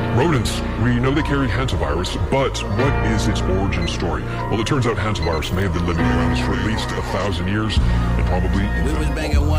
Rodents, we know they carry hantavirus, but what is its origin story? Well, it turns out hantavirus may have been living around us for at least 1,000 years, and probably... We was back at one